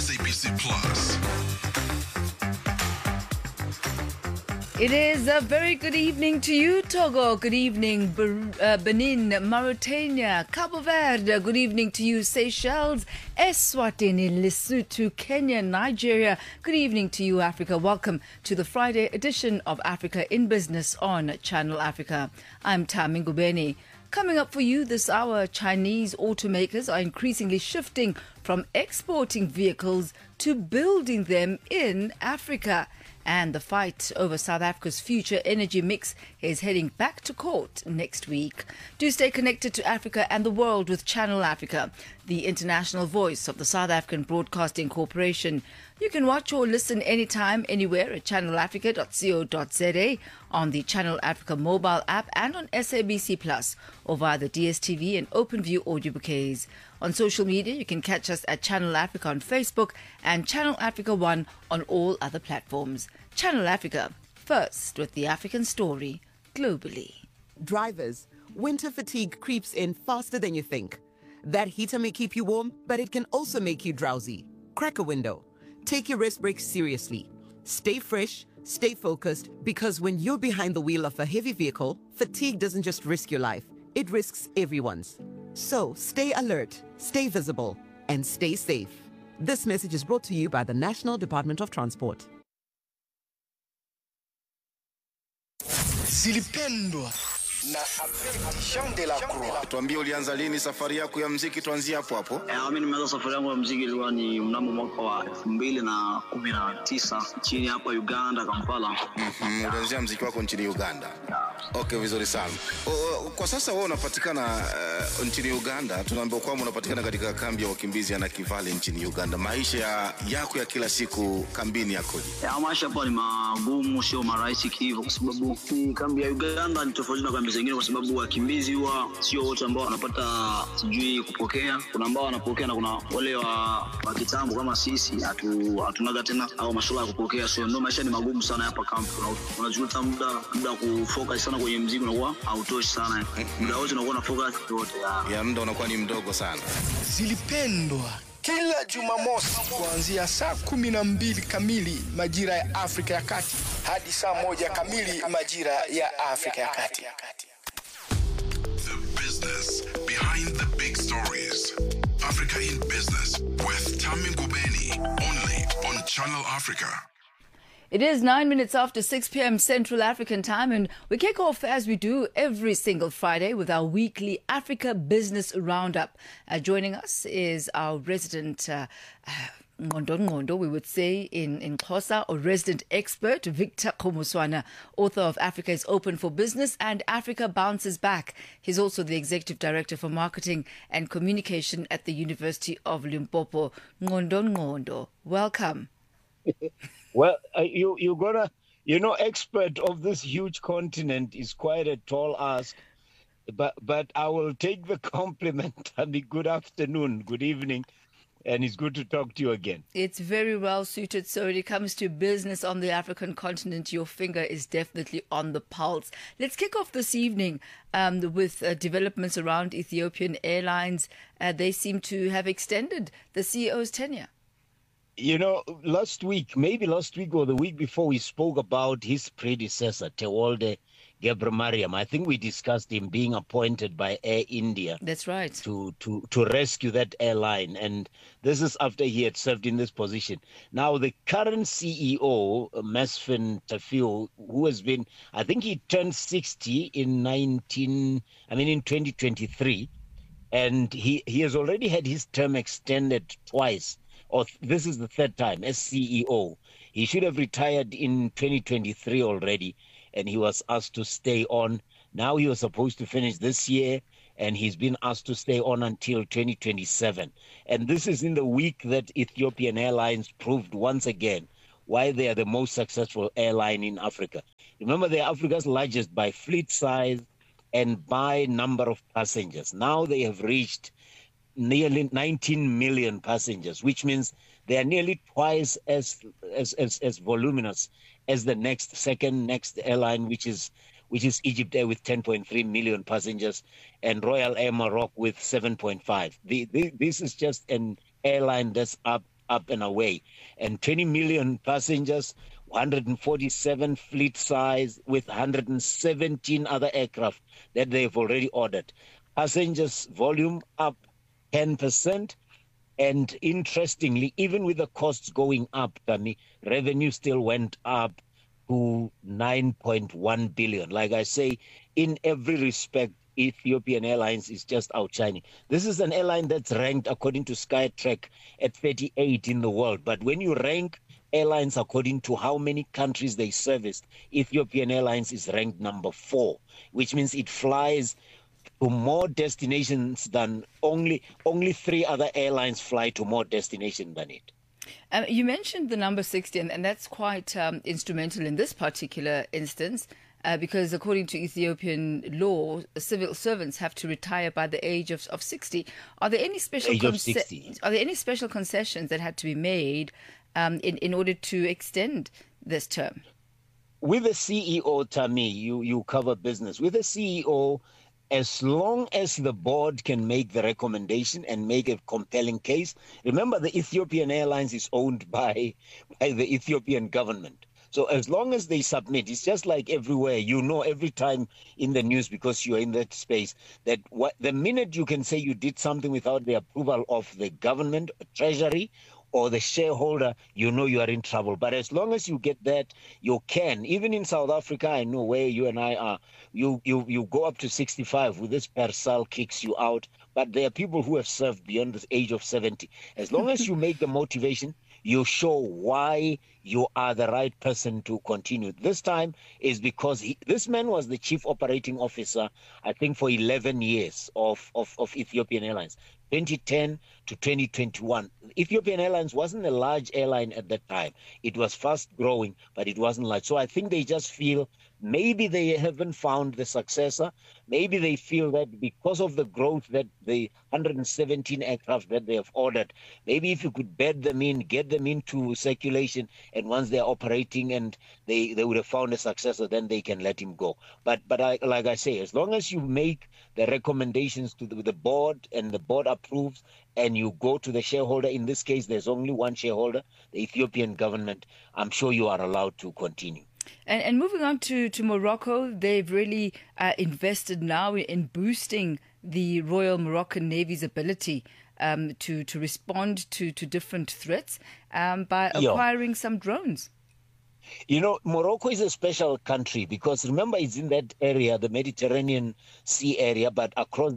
SABC Plus. It is a very good evening to you, Togo. Good evening, Benin, Mauritania, Cabo Verde. Good evening to you, Seychelles, Eswatini, Lesotho, Kenya, Nigeria. Good evening to you, Africa. Welcome to the Friday edition of Africa in Business on Channel Africa. I'm Tami Ngubeni. Coming up for you this hour, Chinese automakers are increasingly shifting from exporting vehicles to building them in Africa. And the fight over South Africa's future energy mix is heading back to court next week. Do stay connected to Africa and the world with Channel Africa, the international voice of the South African Broadcasting Corporation. You can watch or listen anytime, anywhere at channelafrica.co.za, on the Channel Africa mobile app and on SABC Plus, or via the DSTV and OpenView audio bouquets. On social media, you can catch us at Channel Africa on Facebook and Channel Africa One on all other platforms. Channel Africa, first with the African story globally. Drivers, winter fatigue creeps in faster than you think. That heater may keep you warm, but it can also make you drowsy. Crack a window. Take your rest breaks seriously. Stay fresh, stay focused, because when you're behind the wheel of a heavy vehicle, fatigue doesn't just risk your life, it risks everyone's. So stay alert, stay visible, and stay safe. This message is brought to you by the National Department of Transport. Zilipendwa na Jean de la Croix. Tuambie ulianza lini safari yako ya muziki, tuanzie hapo hapo. Mimi nimeanza safari yangu ya muziki ilikuwa ni mnamo mwaka wa 2019 chini hapa Uganda, Kampala. Ulianzia muziki wako nchini Uganda. Okay, vizuri sana. Kwa sasa wewe unapatikana nchini Uganda. Tunaambiwa kwamba unapatikana katika kambi ya wakimbizi ya Nakivale nchini Uganda. Maisha yako ya kila siku kambini yakoje? Maisha hapa ni magumu, sio marahisi hivyo, kwa sababu kambi ya Uganda ni tofauti na kambi zingine, kwa sababu wakimbizi huwa sio wote ambao wanapata sijui kupokea. Kuna ambao wanapokea na kuna wale wa kitambo kama sisi hatunaga tena au masuala ya kupokea. So ndio maisha ni magumu sana hapa kambi. Unajuta muda kufocus sana kwenye muziki unakuwa hautoshi sana. Muda wote unakuwa na focus yote. Ya muda unakuwa ni mdogo sana. Zilipendwa kila Jumamosi kuanzia saa 12 kamili majira ya Afrika ya Kati hadi saa 1 kamili majira ya Afrika ya Kati. The business behind the big stories. Africa in Business with Tami Ngubeni, only on Channel Africa. It is 9 minutes after 6 p.m. Central African time, and we kick off as we do every single Friday with our weekly Africa Business Roundup. Joining us is our resident Ngondo, we would say in Xhosa, or resident expert, Victor Khomuswana, author of Africa is Open for Business and Africa Bounces Back. He's also the Executive Director for Marketing and Communication at the University of Limpopo. Ngondo, welcome. Well, you're gonna, expert of this huge continent is quite a tall ask, but I will take the compliment. And good afternoon, good evening, and it's good to talk to you again. It's very well suited. So when it comes to business on the African continent, your finger is definitely on the pulse. Let's kick off this evening with developments around Ethiopian Airlines. They seem to have extended the CEO's tenure. Last week or the week before, we spoke about his predecessor, Tewolde Gebremariam. I think we discussed him being appointed by Air India. That's right. To rescue that airline. And this is after he had served in this position. Now, the current CEO, Mesfin Tafil, who has been, I think he turned 60 in 2023. And he has already had his term extended twice. Or this is the third time as CEO. He should have retired in 2023 already, and he was asked to stay on. Now he was supposed to finish this year, and he's been asked to stay on until 2027. And this is in the week that Ethiopian Airlines proved once again why they are the most successful airline in Africa. Remember, they are Africa's largest by fleet size and by number of passengers. Now they have reached nearly 19 million passengers, which means they are nearly twice as voluminous as the second next airline, which is Egypt Air with 10.3 million passengers, and Royal Air Maroc with 7.5. This is just an airline that's up up and away. And 20 million passengers, 147 fleet size with 117 other aircraft that they've already ordered. Passengers volume up 10%. And interestingly, even with the costs going up, Tami, revenue still went up to 9.1 billion. Like I say, in every respect, Ethiopian Airlines is just outshining. This is an airline that's ranked, according to Skytrack, at 38 in the world. But when you rank airlines according to how many countries they serviced, Ethiopian Airlines is ranked number 4, which means it flies to more destinations than only 3 other airlines fly to more destinations than it. You mentioned the number 60, and that's quite instrumental in this particular instance, because according to Ethiopian law, civil servants have to retire by the age of 60. Are there any special Are there any special concessions that had to be made in order to extend this term? With the CEO, Tami, you cover business. With the CEO, as long as the board can make the recommendation and make a compelling case. Remember, the Ethiopian Airlines is owned by the Ethiopian government. So as long as they submit, it's just like everywhere, every time in the news, because you're in that space, that the minute you can say you did something without the approval of the government, treasury, or the shareholder, you are in trouble. But as long as you get that, you can. Even in South Africa, I know where you and I are, you go up to 65 with this PERSAL kicks you out. But there are people who have served beyond the age of 70. As long as you make the motivation, you show why you are the right person to continue. This time is because this man was the chief operating officer, I think, for 11 years of Ethiopian Airlines. 2010 to 2021. Ethiopian Airlines wasn't a large airline at that time. It was fast growing, but it wasn't large. So I think they just feel maybe they haven't found the successor. Maybe they feel that because of the growth that the 117 aircraft that they have ordered, maybe if you could bed them in, get them into circulation, and once they're operating and they would have found a successor, then they can let him go. But like I say, as long as you make the recommendations to the board and the board approves and you go to the shareholder, in this case, there's only one shareholder, the Ethiopian government, I'm sure you are allowed to continue. And moving on to Morocco, they've really invested now in boosting the Royal Moroccan Navy's ability to respond to different threats by acquiring some drones. Morocco is a special country because remember it's in that area, the Mediterranean Sea area, but across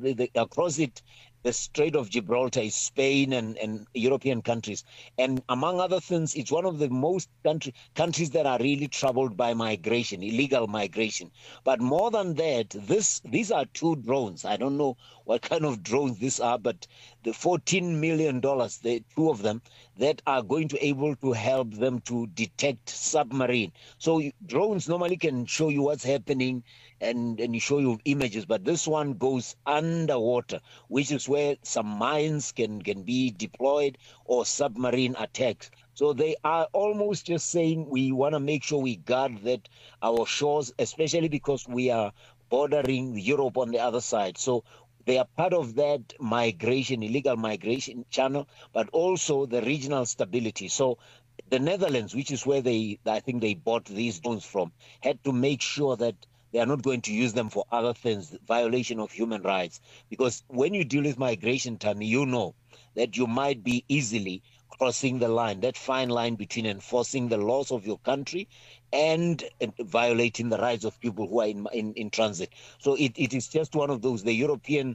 it, the Strait of Gibraltar is Spain and European countries. And among other things, it's one of the most countries that are really troubled by migration, illegal migration. But more than that, these are 2 drones. I don't know what kind of drones these are, but the $14 million, the 2 of them, that are going to able to help them to detect submarine. So drones normally can show you what's happening and show you images, but this one goes underwater, which is where some mines can be deployed or submarine attacks. So they are almost just saying we want to make sure we guard that our shores, especially because we are bordering Europe on the other side. So they are part of that migration, illegal migration channel, but also the regional stability. So the Netherlands, which is where I think they bought these drones from, had to make sure that they are not going to use them for other things, violation of human rights. Because when you deal with migration, Tami, you know that you might be easily crossing the line, that fine line between enforcing the laws of your country and violating the rights of people who are in transit. So it is just one of those, the European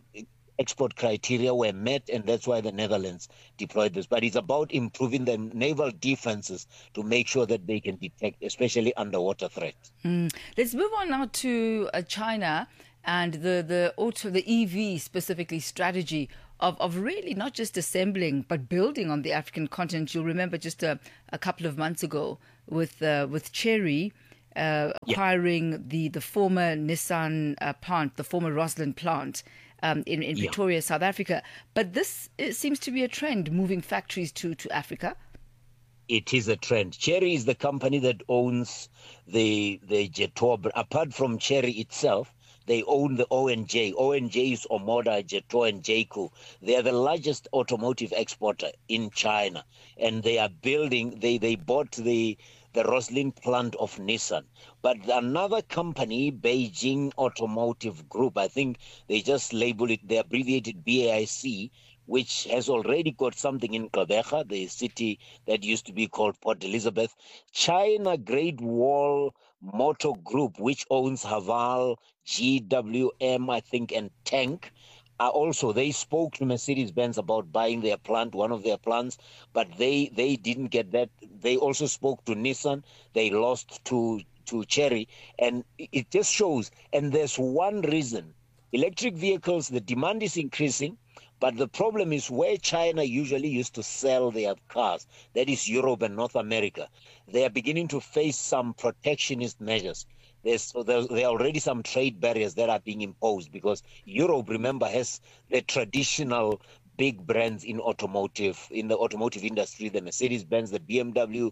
export criteria were met, and that's why the Netherlands deployed this. But it's about improving the naval defenses to make sure that they can detect, especially underwater threats. Let's move on now to China and the EV specifically strategy of really not just assembling but building on the African continent. You'll remember just a couple of months ago with Chery acquiring the former Nissan plant, the former Rosslyn plant in Pretoria, South Africa. But this seems to be a trend, moving factories to Africa. It is a trend. Chery is the company that owns the Jetour. Apart from Chery itself, They own the ONJ. ONJ is Omoda, Jeto, and Jeiku. They are the largest automotive exporter in China, and they are building. They bought the Roslin plant of Nissan. But another company, Beijing Automotive Group, I think they just label it, they abbreviated BAIC, which has already got something in Gqeberha, the city that used to be called Port Elizabeth. China Great Wall Motor Group, which owns Haval, GWM, I think, and Tank, are also, they spoke to Mercedes-Benz about buying their plant, one of their plants, but they didn't get that. They also spoke to Nissan. They lost to Chery, and it just shows. And there's one reason. Electric vehicles, the demand is increasing, but the problem is where China usually used to sell their cars, that is Europe and North America, they are beginning to face some protectionist measures. There are already some trade barriers that are being imposed because Europe, remember, has the traditional big brands in the automotive industry, the Mercedes-Benz, the BMW,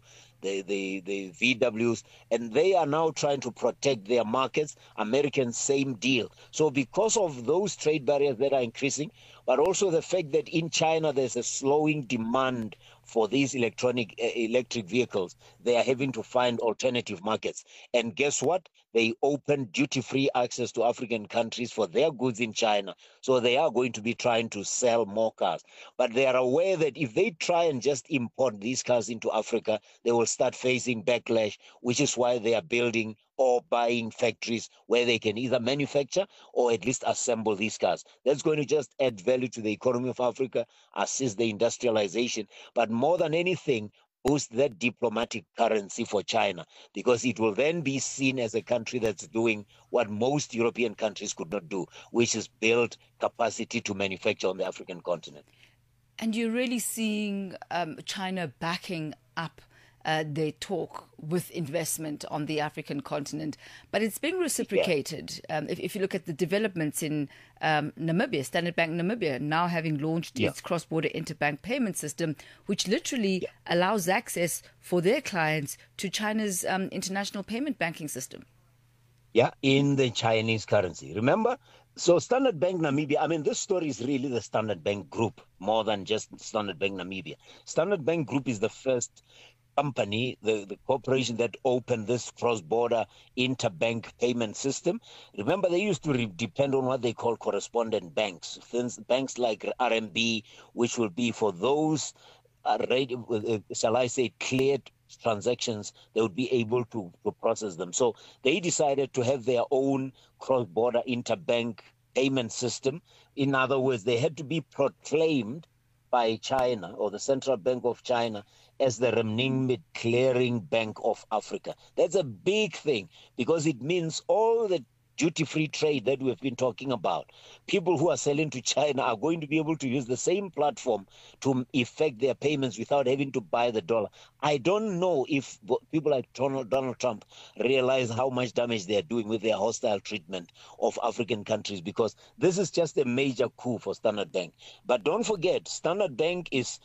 the VWs, and they are now trying to protect their markets. Americans, same deal. So because of those trade barriers that are increasing, but also the fact that in China there's a slowing demand for these electric vehicles, they are having to find alternative markets. And guess what? They opened duty-free access to African countries for their goods in China. So they are going to be trying to sell more cars. But they are aware that if they try and just import these cars into Africa, they will start facing backlash, which is why they are building or buying factories where they can either manufacture or at least assemble these cars. That's going to just add value to the economy of Africa, assist the industrialization, but more than anything, boost that diplomatic currency for China, because it will then be seen as a country that's doing what most European countries could not do, which is build capacity to manufacture on the African continent. And you're really seeing China backing up their talk with investment on the African continent. But it's being reciprocated. Yeah. If you look at the developments in Namibia, Standard Bank Namibia, now having launched its cross-border interbank payment system, which literally allows access for their clients to China's international payment banking system. Yeah, in the Chinese currency. Remember? So Standard Bank Namibia, I mean, this story is really the Standard Bank Group, more than just Standard Bank Namibia. Standard Bank Group is the first company, the corporation that opened this cross-border interbank payment system. Remember, they used to depend on what they call correspondent banks, banks like RMB, which will be for those, shall I say, cleared transactions, they would be able to process them. So they decided to have their own cross-border interbank payment system. In other words, they had to be proclaimed by China or the Central Bank of China as the Renminbi Clearing Bank of Africa. That's a big thing because it means all the duty-free trade that we've been talking about, people who are selling to China are going to be able to use the same platform to effect their payments without having to buy the dollar. I don't know if people like Donald Trump realize how much damage they are doing with their hostile treatment of African countries, because this is just a major coup for Standard Bank. But don't forget, Standard Bank is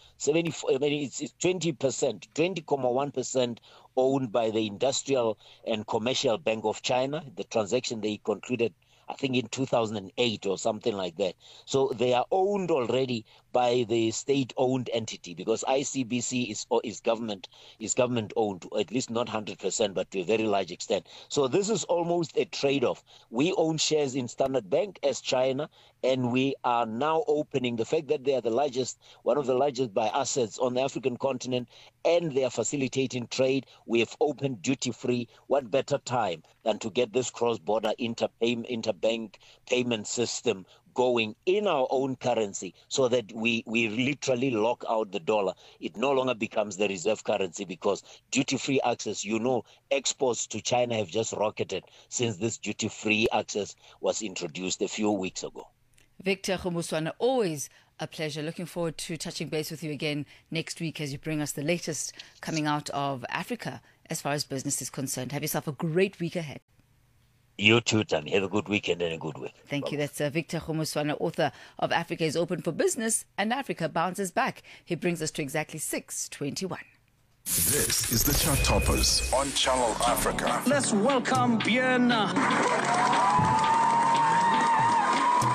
20.1% owned by the Industrial and Commercial Bank of China. The transaction they concluded, I think, in 2008 or something like that. So they are owned already by the state-owned entity, because ICBC is government owned, at least not 100%, but to a very large extent. So this is almost a trade-off. We own shares in Standard Bank as China, and we are now opening the fact that they are the largest, one of the largest by assets on the African continent, and they are facilitating trade. We have opened duty-free. What better time than to get this cross-border interbank payment system going in our own currency, so that we literally lock out the dollar. It no longer becomes the reserve currency, because duty-free access, exports to China have just rocketed since this duty-free access was introduced a few weeks ago. Victor Kgomoeswana, always a pleasure. Looking forward to touching base with you again next week as you bring us the latest coming out of Africa as far as business is concerned. Have yourself a great week ahead. You too, Tani. Have a good weekend and a good week. Thank you. That's Victor Kgomoeswana, author of Africa is Open for Business and Africa Bounces Back. He brings us to exactly 6:21. This is the Chart Toppers on Channel Africa. Let's welcome Bien.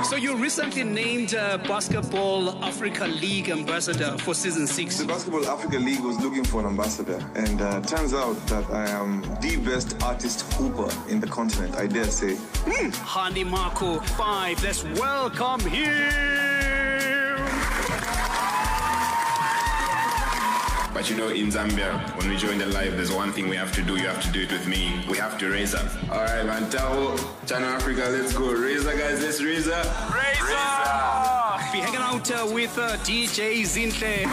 So you recently named Basketball Africa League ambassador for season 6. The Basketball Africa League was looking for an ambassador, and turns out that I am the best artist hooper in the continent, I dare say. Hani Marco 5, let's welcome him. But you know, in Zambia, when we join the live, there's one thing we have to do. You have to do it with me. We have to raise up. All right, man. Tao, Channel Africa, let's go. Raise up, guys. Let's raise up. Raise up. Be hanging out with DJ Zinhle.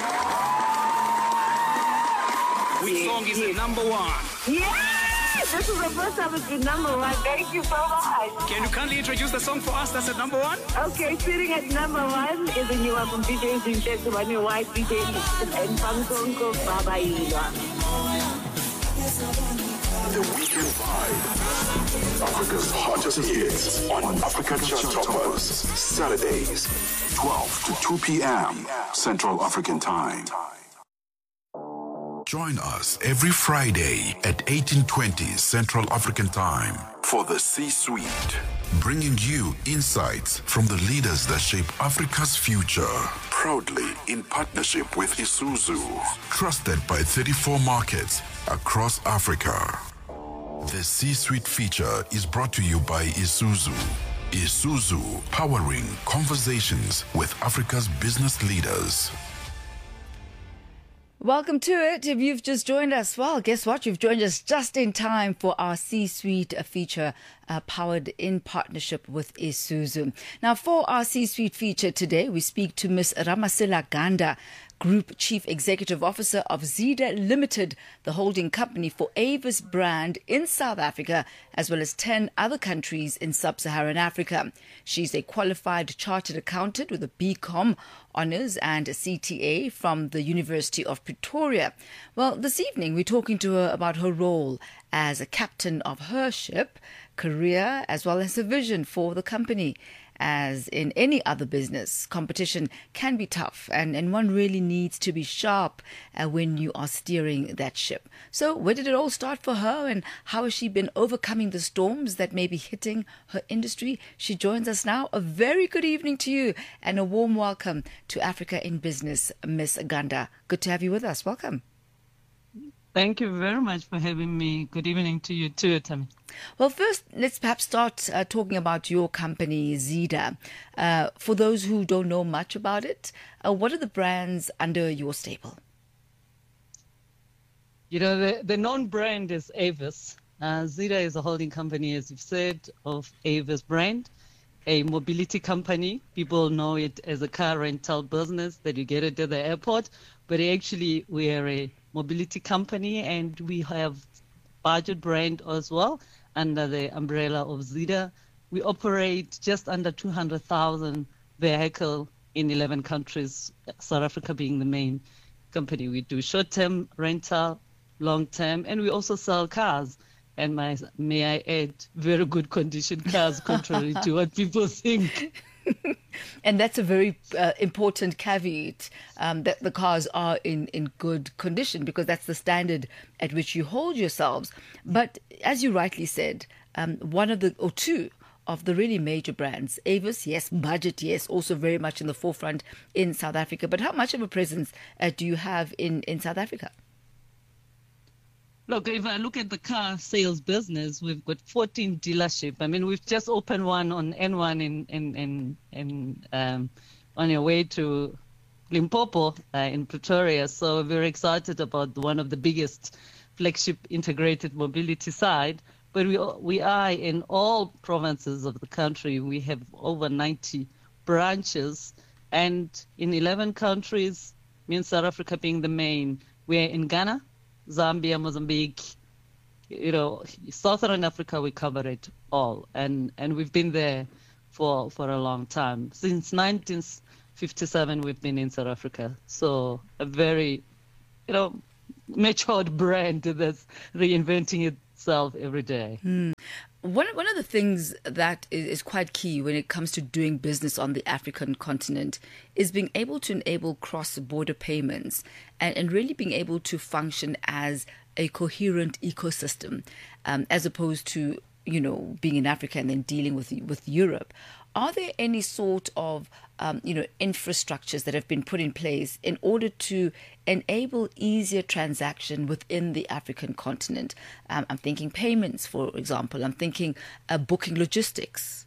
Which song is the number one? Yes! This is the first time it's been number one. Thank you so much. Can you kindly introduce the song for us that's at number one? Okay, sitting at number one is a new one from DJ Zinhle, to my new wife, DJ and Pangsonko Baba Ilwa. The Weekend Vibe. Africa's hottest hits on Africa Chart Toppers. Saturdays, 12 to 2 p.m. Central African Time. Join us every Friday at 18:20 Central African Time for the C-Suite, bringing you insights from the leaders that shape Africa's future. Proudly in partnership with Isuzu, trusted by 34 markets across Africa. The C-Suite feature is brought to you by Isuzu. Isuzu, powering conversations with Africa's business leaders. Welcome to it. If you've just joined us, well, guess what? You've joined us just in time for our C-Suite feature, powered in partnership with Isuzu. Now, for our C-Suite feature today, we speak to Ms. Ramasela Ganda, Group Chief Executive Officer of Zeda Limited, the holding company for Avis brand in South Africa, as well as 10 other countries in sub-Saharan Africa. She's a qualified chartered accountant with a BCom honours and a CTA from the University of Pretoria. Well, this evening we're talking to her about her role as a captain of her ship, career, as well as a vision for the company. As in any other business, competition can be tough, and one really needs to be sharp when you are steering that ship. So where did it all start for her, and how has she been overcoming the storms that may be hitting her industry? She joins us now. A very good evening to you, and a warm welcome to Africa in Business, Miss Ganda. Good to have you with us. Welcome. Thank you very much for having me. Good evening to you too, Tammy. Well, first, let's perhaps start talking about your company, Zeda. For those who don't know much about it, what are the brands under your stable? You know, the known brand is Avis. Zeda is a holding company, as you've said, of Avis brand, a mobility company. People know it as a car rental business that you get it at the airport, but actually we are a mobility company, and we have budget brand as well under the umbrella of Zeda. We operate just under 200,000 vehicles in 11 countries, South Africa being the main company. We do short-term rental, long-term, and we also sell cars. And may I add, very good condition cars, contrary to what people think. And that's a very important caveat, that the cars are in good condition, because that's the standard at which you hold yourselves. But as you rightly said, one of the, or two of the really major brands, Avis, yes, budget, yes, also very much in the forefront in South Africa. But how much of a presence do you have in South Africa? Look, if I look at the car sales business, we've got 14 dealerships. I mean, we've just opened one on N1 on your way to Limpopo in Pretoria. So we're very excited about one of the biggest flagship integrated mobility side. But we are in all provinces of the country. We have over 90 branches, and in 11 countries, me and South Africa being the main. We're in Ghana, Zambia, Mozambique, you know, Southern Africa, we cover it all. And we've been there for a long time. Since 1957, we've been in South Africa. So a very, you know, matured brand that's reinventing itself every day. One of the things that is quite key when it comes to doing business on the African continent is being able to enable cross-border payments and really being able to function as a coherent ecosystem, as opposed to, you know, being in Africa and then dealing with Europe. Are there any sort of infrastructures that have been put in place in order to enable easier transaction within the African continent? I'm thinking payments, for example. I'm thinking booking logistics.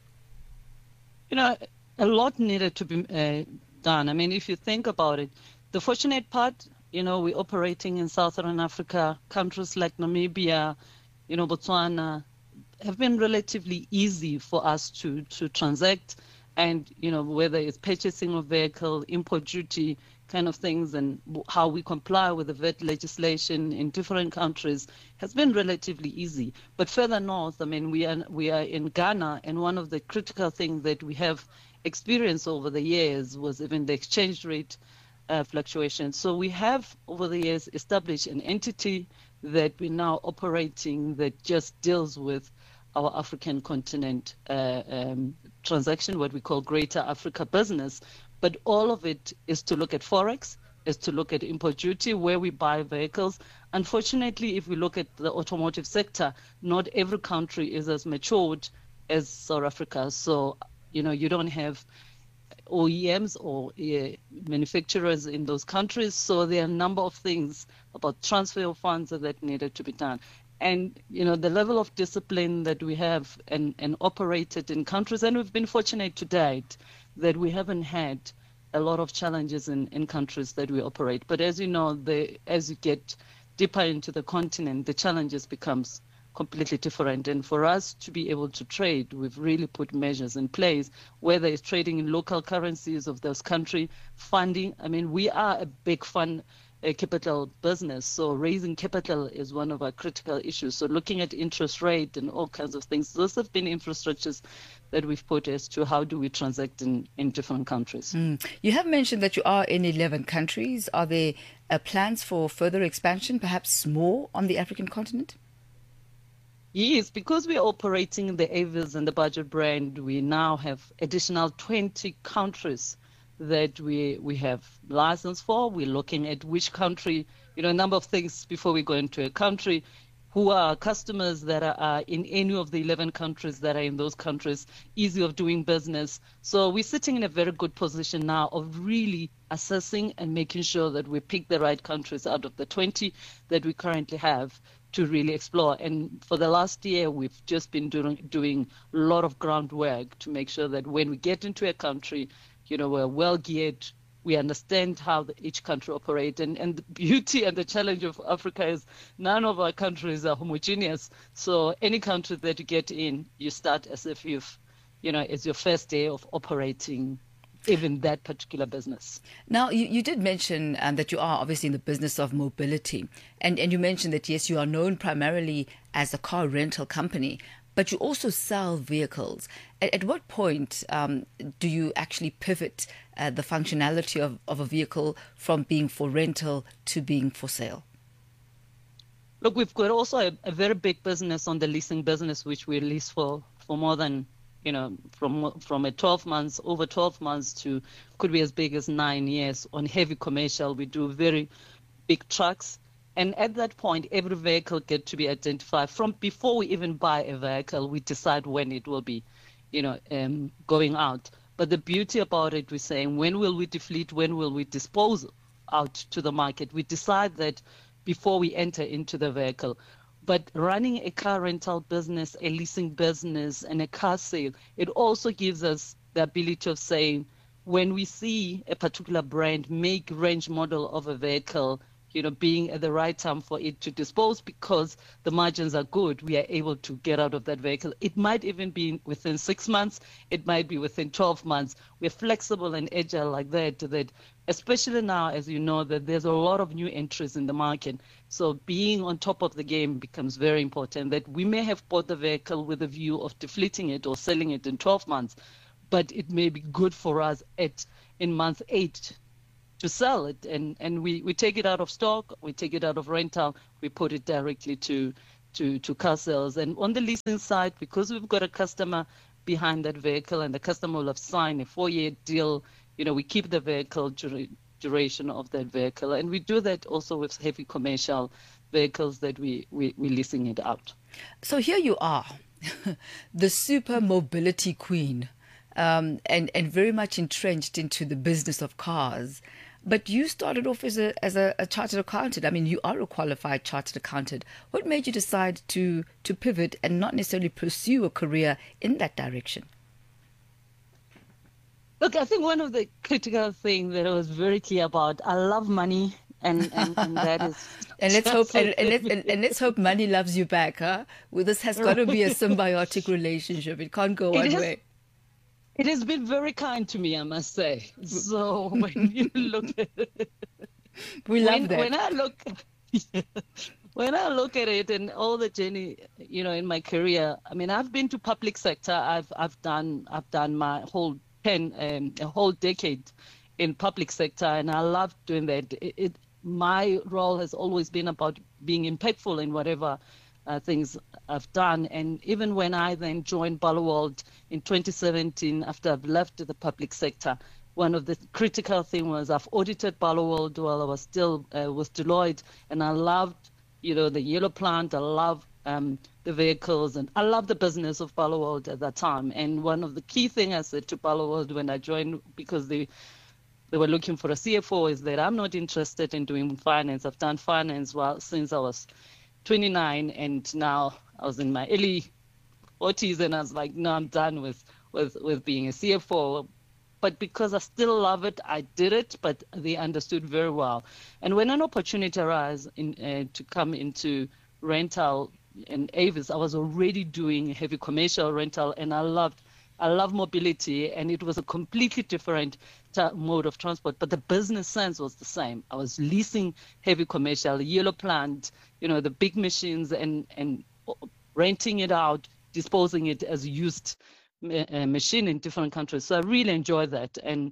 A lot needed to be done. I mean, if you think about it, the fortunate part, we're operating in Southern Africa, countries like Namibia, Botswana, have been relatively easy for us to transact. And, whether it's purchasing of vehicle, import duty kind of things, and how we comply with the VAT legislation in different countries has been relatively easy. But further north, I mean, we are in Ghana, and one of the critical things that we have experienced over the years was even the exchange rate fluctuation. So we have, over the years, established an entity that we're now operating that just deals with our African continent transaction, what we call Greater Africa Business. But all of it is to look at Forex, is to look at import duty, where we buy vehicles. Unfortunately, if we look at the automotive sector, not every country is as matured as South Africa. So, you don't have OEMs or manufacturers in those countries. So there are a number of things about transfer of funds that needed to be done. And, the level of discipline that we have and operated in countries, and we've been fortunate to date that we haven't had a lot of challenges in countries that we operate. But as you know, as you get deeper into the continent, the challenges becomes completely different. And for us to be able to trade, we've really put measures in place, whether it's trading in local currencies of those country, funding. I mean, we are a big capital business, so raising capital is one of our critical issues. So looking at interest rate and all kinds of things, those have been infrastructures that we've put as to how do we transact in different countries. You have mentioned that you are in 11 countries. Are there plans for further expansion, perhaps more on the African continent? Yes, because we're operating the Avis and the Budget brand, we now have additional 20 countries that we have license for. We're looking at which country, a number of things before we go into a country, who are customers that are in any of the 11 countries that are in those countries, easy of doing business. So we're sitting in a very good position now of really assessing and making sure that we pick the right countries out of the 20 that we currently have to really explore. And for the last year, we've just been doing a lot of groundwork to make sure that when we get into a country, we're well geared. We understand how each country operates. And the beauty and the challenge of Africa is none of our countries are homogeneous. So any country that you get in, you start as if it's your first day of operating even that particular business. Now, you did mention that you are obviously in the business of mobility. And you mentioned that, yes, you are known primarily as a car rental company, but you also sell vehicles. At what point do you actually pivot the functionality of a vehicle from being for rental to being for sale? Look, we've got also a very big business on the leasing business, which we lease for more than, from a 12 months, over 12 months to could be as big as 9 years. On heavy commercial, we do very big trucks. And at that point, every vehicle gets to be identified. From before we even buy a vehicle, we decide when it will be, going out. But the beauty about it, we're saying, when will we defleet? When will we dispose out to the market? We decide that before we enter into the vehicle. But running a car rental business, a leasing business, and a car sale, it also gives us the ability of saying, when we see a particular brand make range model of a vehicle, being at the right time for it to dispose because the margins are good, we are able to get out of that vehicle. It might even be within 6 months. It might be within 12 months. We're flexible and agile like that, especially now, as you know, that there's a lot of new entries in the market. So being on top of the game becomes very important, that we may have bought the vehicle with a view of defleeting it or selling it in 12 months, but it may be good for us in month 8 to sell it, and we take it out of stock, we take it out of rental, we put it directly to car sales. And on the leasing side, because we've got a customer behind that vehicle and the customer will have signed a 4-year deal, we keep the vehicle duration of that vehicle. And we do that also with heavy commercial vehicles that we're leasing it out. So here you are, the super mobility queen. and very much entrenched into the business of cars. But you started off as a chartered accountant. I mean, you are a qualified chartered accountant. What made you decide to pivot and not necessarily pursue a career in that direction? Look, I think one of the critical things that I was very clear about, I love money, and that is. And let's hope money loves you back, huh? Well, this has got to be a symbiotic relationship. It can't go one way. It has been very kind to me, I must say. So when you look at it, love that. When I look at it and all the journey, in my career, I mean, I've been to public sector. I've done my whole a whole decade in public sector, and I love doing that. My role has always been about being impactful in whatever things I've done. And even when I then joined Barloworld in 2017, after I've left the public sector, one of the critical things was I've audited Barloworld while I was still with Deloitte, and I loved, the yellow plant. I love the vehicles, and I love the business of Barloworld at that time. And one of the key things I said to Barloworld when I joined, because they were looking for a CFO, is that I'm not interested in doing finance. I've done finance since I was 29, and now I was in my early 40s, and I was like, no, I'm done with being a CFO. But because I still love it, I did it, but they understood very well. And when an opportunity arose to come into rental in Avis, I was already doing heavy commercial rental, and I love mobility, and it was a completely different mode of transport, but the business sense was the same. I was leasing heavy commercial, yellow plant, the big machines, and renting it out, disposing it as used machine in different countries. So I really enjoyed that. And,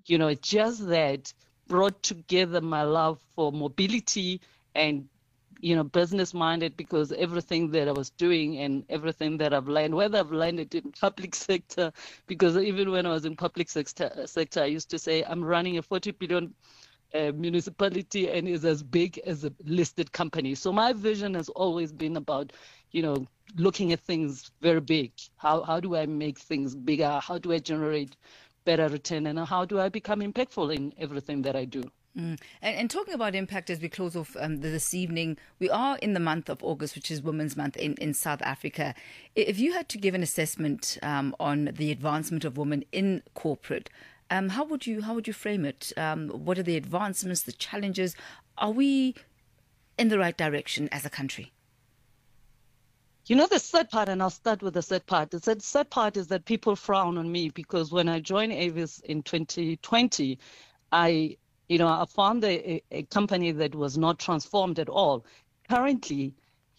just that brought together my love for mobility and business minded, because everything that I was doing and everything that I've learned, whether I've learned it in public sector, because even when I was in public sector, I used to say I'm running a 40 billion municipality and is as big as a listed company. So my vision has always been about, looking at things very big. How do I make things bigger? How do I generate better return? And how do I become impactful in everything that I do? And talking about impact, as we close off this evening, we are in the month of August, which is Women's Month in South Africa. If you had to give an assessment on the advancement of women in corporate, how would you frame it? What are the advancements, the challenges? Are we in the right direction as a country? The sad part, and I'll start with the sad part. The sad part is that people frown on me, because when I joined Avis in 2020, I found a company that was not transformed at all. Currently,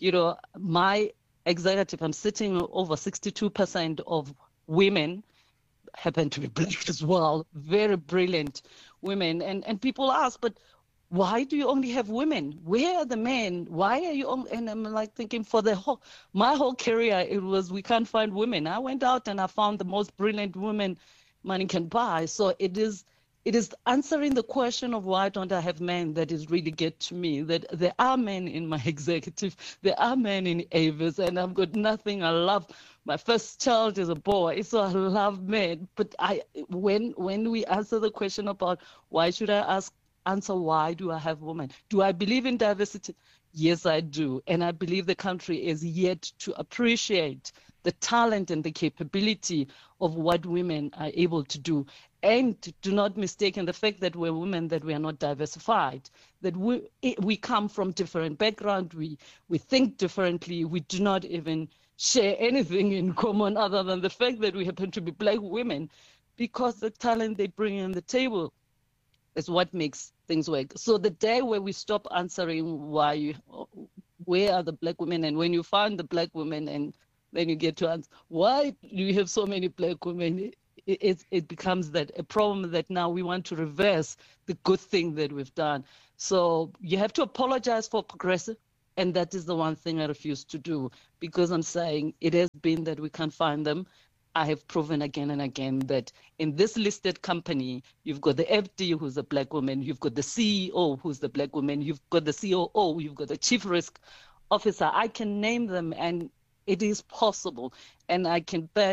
my executive, I'm sitting over 62% of women, happen to be black as well, very brilliant women. And people ask, but why do you only have women? Where are the men? Why are you only? And I'm like thinking, for my whole career, it was, we can't find women. I went out and I found the most brilliant women money can buy. So it is answering the question of why don't I have men that is really get to me, that there are men in my executive, there are men in Avis, and I've got nothing. I love, my first child is a boy, so I love men. But when we answer the question about why should I answer why do I have women? Do I believe in diversity? Yes, I do. And I believe the country is yet to appreciate the talent and the capability of what women are able to do. And do not mistake in the fact that we're women, that we are not diversified, that we come from different backgrounds, we think differently, we do not even share anything in common other than the fact that we happen to be black women, because the talent they bring on the table is what makes things work. So the day where we stop answering where are the black women, and when you find the black women and then you get to answer, why do you have so many black women? It becomes that a problem that now we want to reverse the good thing that we've done. So you have to apologize for progressive, and that is the one thing I refuse to do, because I'm saying it has been that we can't find them. I have proven again and again that in this listed company, you've got the FD who's a black woman, you've got the CEO who's the black woman, you've got the COO, you've got the chief risk officer. I can name them, and it is possible. And I can bet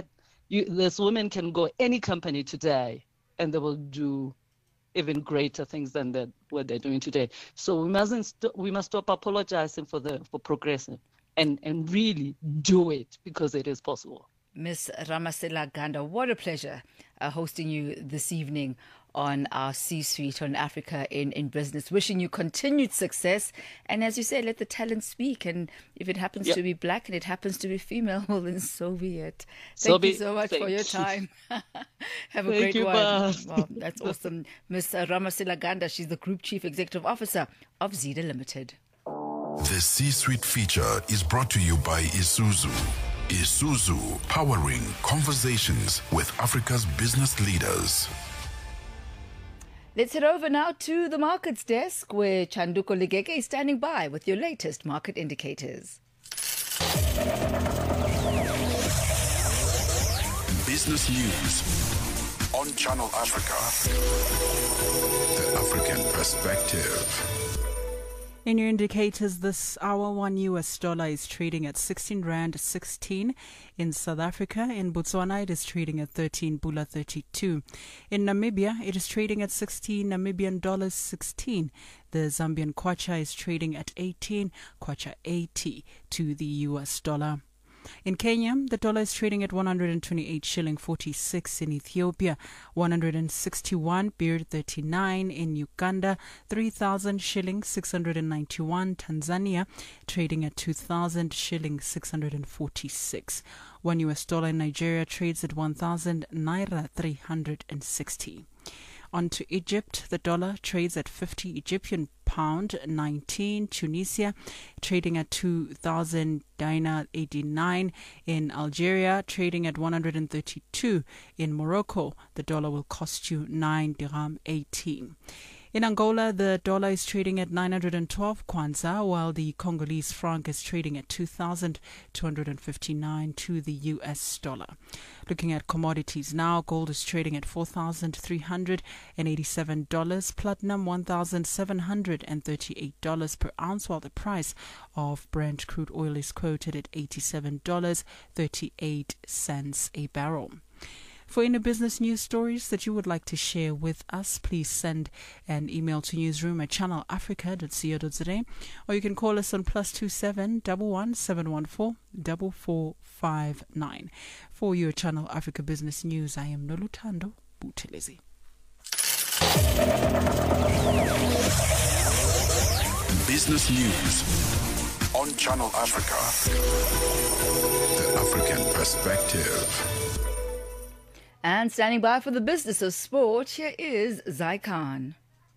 This women can go any company today, and they will do even greater things than what they're doing today. So we must stop apologizing for progressing and really do it, because it is possible. Miss Ramasela Ganda, what a pleasure hosting you this evening on our C-Suite on Africa in Business. Wishing you continued success. And as you say, let the talent speak. And if it happens to be black and it happens to be female, well, then so be it. Thank you so much for your time. Have a great one. Wow, that's awesome. Miss Ramasela Ganda, she's the Group Chief Executive Officer of Zeda Limited. The C-Suite feature is brought to you by Isuzu. Isuzu, powering conversations with Africa's business leaders. Let's head over now to the markets desk, where Chanduko Ligeke is standing by with your latest market indicators. Business news on Channel Africa. The African perspective. In your indicators this hour, one US dollar is trading at 16 Rand 16 in South Africa. In Botswana, it is trading at 13 Pula 32. In Namibia, it is trading at 16 Namibian dollars 16. The Zambian kwacha is trading at 18 kwacha 80 to the US dollar. In Kenya, the dollar is trading at 128 shilling 46. In Ethiopia, 161 birr 39. In Uganda, 3,000 shilling 691. Tanzania, trading at 2,000 shilling 646. One US dollar in Nigeria trades at 1,000 naira 360. On to Egypt, the dollar trades at 50 Egyptian pound 19. Tunisia trading at 2,000 dinar 89. In Algeria, trading at 132. In Morocco, the dollar will cost you 9 dirham 18. In Angola, the dollar is trading at 912 kwanza, while the Congolese franc is trading at 2,259 to the US dollar. Looking at commodities now, gold is trading at $4,387, platinum $1,738 per ounce, while the price of Brent crude oil is quoted at $87.38 a barrel. For any business news stories that you would like to share with us, please send an email to newsroom@channelafrica.co.za, or you can call us on +27 11 714 4459. For your Channel Africa Business News, I am Noluthando Buthelezi. Business news on Channel Africa. The African perspective. And standing by for the business of sport, here is Zai Khan.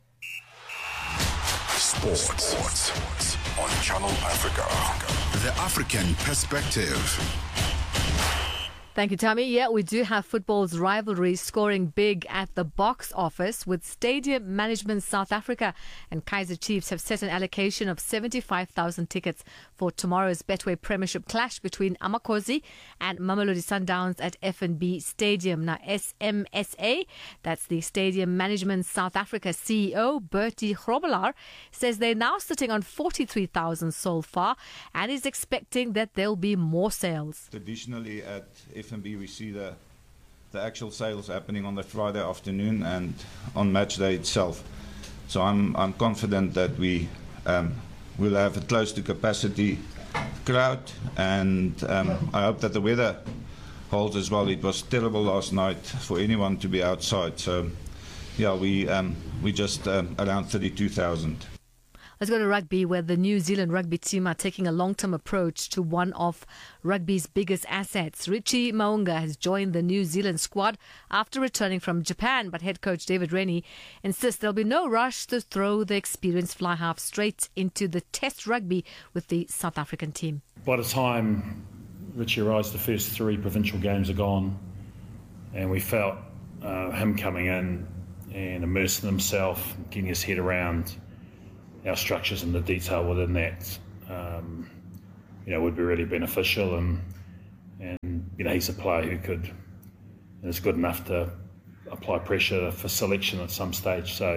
Sports on Channel Africa. The African perspective. Thank you, Tammy. Yeah, we do have football's rivalry scoring big at the box office, with Stadium Management South Africa and Kaizer Chiefs have set an allocation of 75,000 tickets for tomorrow's Betway Premiership clash between Amakhosi and Mamelodi Sundowns at FNB Stadium. Now, SMSA, that's the Stadium Management South Africa CEO, Bertie Grobelaar, says they're now sitting on 43,000 so far and is expecting that there'll be more sales. Traditionally at FNB, we see the actual sales happening on the Friday afternoon and on match day itself. So I'm confident that we will have a close to capacity crowd, and I hope that the weather holds as well. It was terrible last night for anyone to be outside. So yeah, we just around 32,000. Let's go to rugby, where the New Zealand rugby team are taking a long-term approach to one of rugby's biggest assets. Richie Maunga has joined the New Zealand squad after returning from Japan, but head coach David Rennie insists there'll be no rush to throw the experienced fly half straight into the test rugby with the South African team. By the time Richie arrives, the first 3 provincial games are gone, and we felt him coming in and immersing himself, getting his head around our structures and the detail within that, would be really beneficial. And he's a player who is good enough to apply pressure for selection at some stage. So,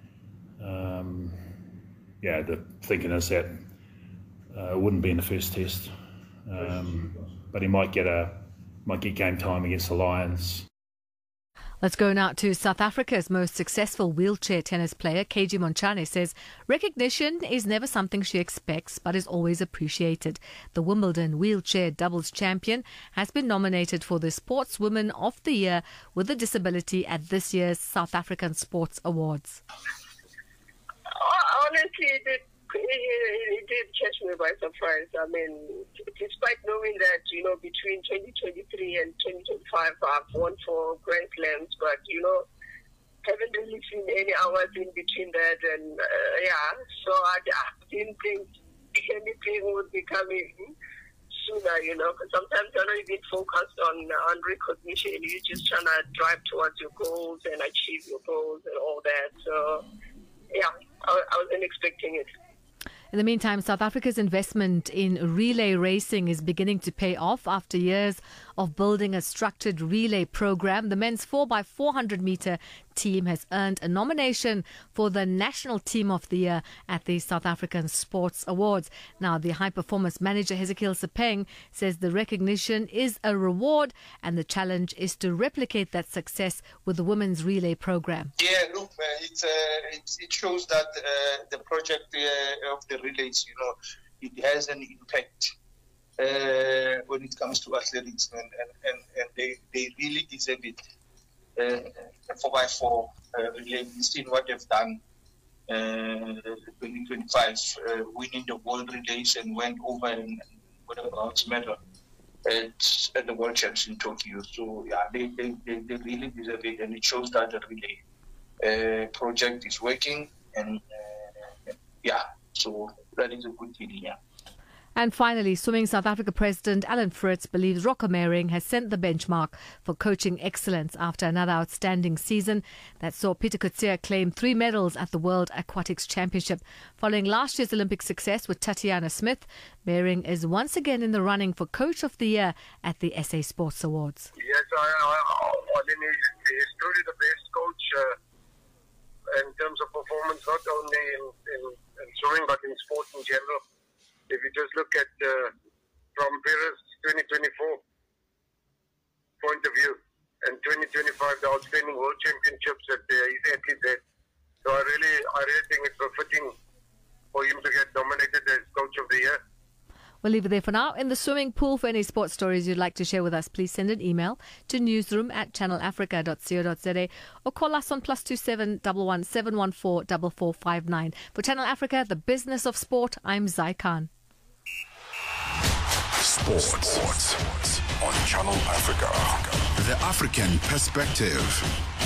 the thinking is that it wouldn't be in the first test, but he might get a might get game time against the Lions. Let's go now to South Africa's most successful wheelchair tennis player, KG Montjane, says recognition is never something she expects but is always appreciated. The Wimbledon wheelchair doubles champion has been nominated for the Sportswoman of the Year with a disability at this year's South African Sports Awards. Honestly, it did catch me by surprise. I mean, despite knowing that, between 2023 and 2025, I've won 4 Grand Slams, but, haven't really seen any hours in between that. And, so I didn't think anything would be coming sooner, because sometimes you're not even focused on recognition. You're just trying to drive towards your goals and achieve your goals and all that. So, I wasn't expecting it. In the meantime, South Africa's investment in relay racing is beginning to pay off after years of building a structured relay program. The men's 4x400 meter team has earned a nomination for the National Team of the Year at the South African Sports Awards. Now, the high performance manager Hezekiel Sepeng says the recognition is a reward and the challenge is to replicate that success with the women's relay program. Yeah, look, it shows that the project of the relays, it has an impact when it comes to athletics, and they really deserve it. 4x4 relay, we've seen what they've done 2025, winning the world relays and went over and whatever else matter at the World Champs in Tokyo. So they really deserve it, and it shows that the relay project is working, and so that is a good thing. And finally, Swimming South Africa President Alan Fritz believes Rocco Mering has set the benchmark for coaching excellence after another outstanding season that saw Peter Coetzee claim 3 medals at the World Aquatics Championship. Following last year's Olympic success with Tatiana Smith, Mering is once again in the running for Coach of the Year at the SA Sports Awards. Yes, Alan is truly the best coach in terms of performance, not only in swimming but in sport in general. If you just look at from Paris 2024 point of view and 2025, the outstanding world championships that he's athletes at. So I really think it's befitting for him to get nominated as Coach of the Year. We'll leave it there for now. In the swimming pool, for any sports stories you'd like to share with us, please send an email to newsroom@channelafrica.co.za or call us on +27 11 714 4459. For Channel Africa, the business of sport, I'm Zai Khan. Sports on Channel Africa. The African perspective.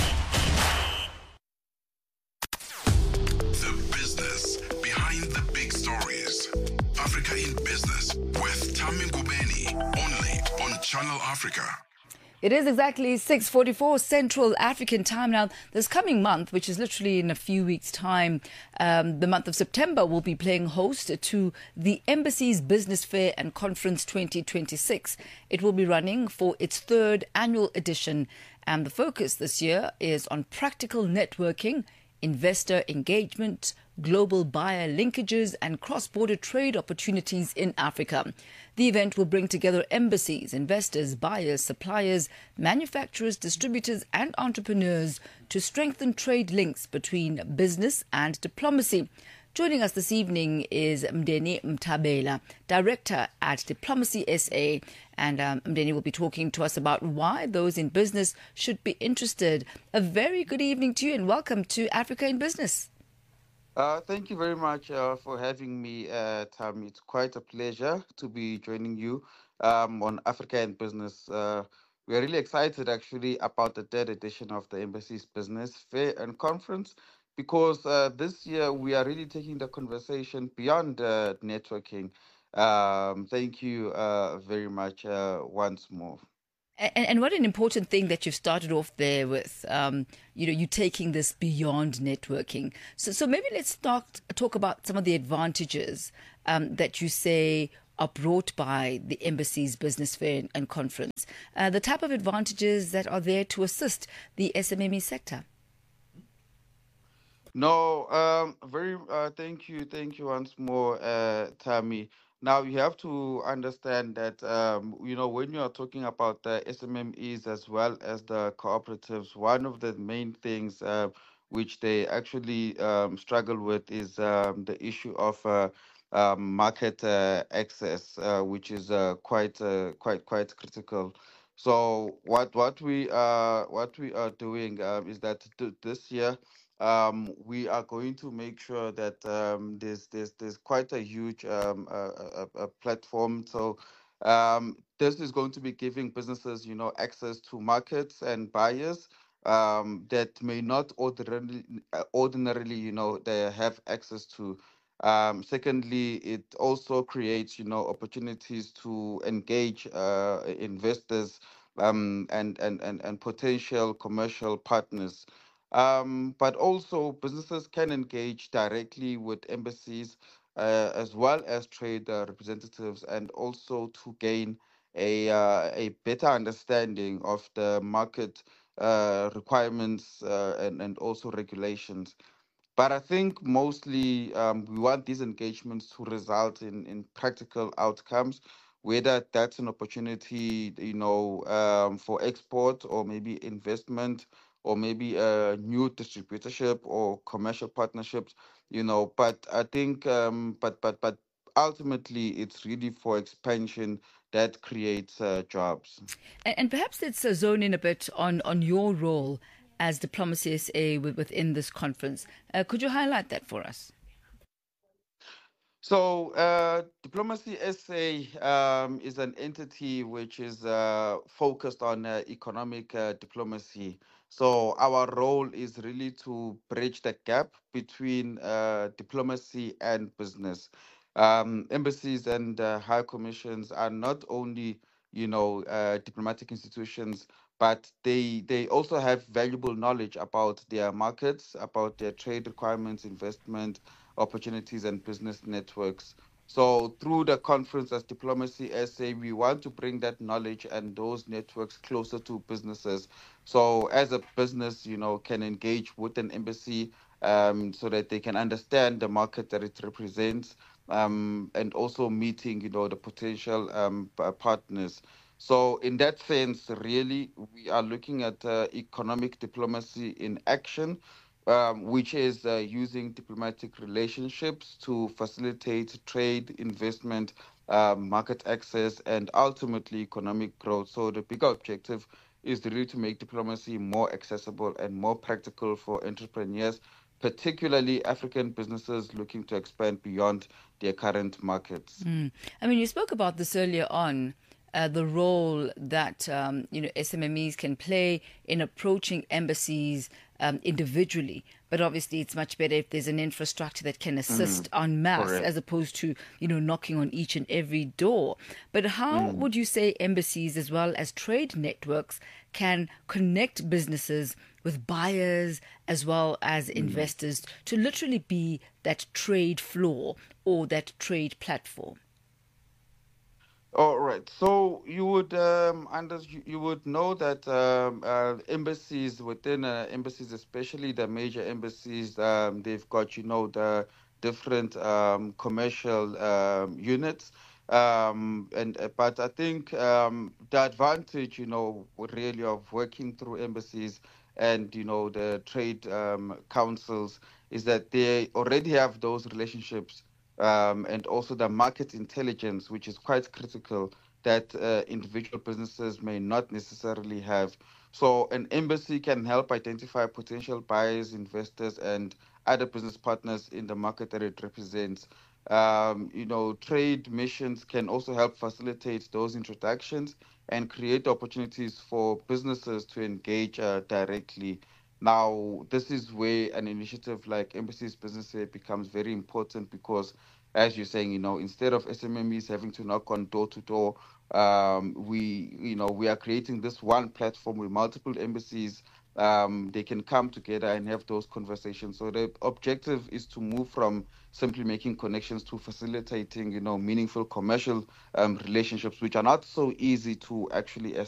The business behind the big stories. Africa in Business with Tammy Ngubeni, only on Channel Africa. It is exactly 6:44 Central African time now. This coming month, which is literally in a few weeks' time, the month of September, will be playing host to the Embassy's Business Fair and Conference 2026. It will be running for its 3rd annual edition, and the focus this year is on practical networking, investor engagement, global buyer linkages and cross-border trade opportunities in Africa. The event will bring together embassies, investors, buyers, suppliers, manufacturers, distributors and entrepreneurs to strengthen trade links between business and diplomacy. Joining us this evening is Mdeni Mtabela, Director at Diplomacy SA. And Mdeni will be talking to us about why those in business should be interested. A very good evening to you and welcome to Africa in Business. Thank you very much for having me, Tammy. It's quite a pleasure to be joining you on Africa in Business. We are really excited, actually, about the 3rd edition of the Embassy's Business Fair and Conference, because this year we are really taking the conversation beyond networking. Thank you very much once more. And what an important thing that you've started off there with, you taking this beyond networking. So maybe let's talk about some of the advantages that you say are brought by the Embassy's Business Fair and Conference. The type of advantages that are there to assist the SMME sector. No, thank you once more, Tammy. Now you have to understand that when you are talking about the SMMEs as well as the cooperatives, one of the main things which they actually struggle with is the issue of market access, which is quite critical. So what we are doing is that this year we are going to make sure that there's quite a huge platform. So this is going to be giving businesses, access to markets and buyers that may not ordinarily, they have access to. Secondly, it also creates, opportunities to engage investors and potential commercial partners, but also businesses can engage directly with embassies as well as trade representatives, and also to gain a better understanding of the market requirements and also regulations. But I think mostly we want these engagements to result in practical outcomes, whether that's an opportunity, for export or maybe investment or maybe a new distributorship or commercial partnerships, But I think, but ultimately, it's really for expansion that creates jobs. And perhaps let's zone in a bit on your role as Diplomacy SA within this conference. Could you highlight that for us? So, Diplomacy SA is an entity which is focused on economic diplomacy. So, our role is really to bridge the gap between diplomacy and business. Embassies and high commissions are not only, diplomatic institutions, but they also have valuable knowledge about their markets, about their trade requirements, investment opportunities, and business networks. So, through the conference as Diplomacy SA, we want to bring that knowledge and those networks closer to businesses. So, as a business, can engage with an embassy so that they can understand the market that it represents, and also meeting, the potential partners. So, in that sense, really, we are looking at economic diplomacy in action, which is using diplomatic relationships to facilitate trade, investment, market access, and ultimately economic growth. So, the bigger objective is really to make diplomacy more accessible and more practical for entrepreneurs, particularly African businesses looking to expand beyond their current markets. I mean, you spoke about this earlier on. The role that SMMEs can play in approaching embassies individually, but obviously it's much better if there's an infrastructure that can assist en masse, as opposed to knocking on each and every door. But how would you say embassies as well as trade networks can connect businesses with buyers as well as investors to literally be that trade floor or that trade platform? All right. So you would you would know that embassies, within embassies, especially the major embassies, they've got the different commercial units, and but I think the advantage really of working through embassies and the trade councils is that they already have those relationships, and also the market intelligence, which is quite critical, that individual businesses may not necessarily have. So, an embassy can help identify potential buyers, investors, and other business partners in the market that it represents. Trade missions can also help facilitate those introductions and create opportunities for businesses to engage directly. Now, this is where an initiative like Embassies Business Day becomes very important, because, as you're saying, instead of SMMEs having to knock on door to door, we are creating this one platform with multiple embassies. They can come together and have those conversations. So the objective is to move from simply making connections to facilitating, meaningful commercial relationships, which are not so easy to actually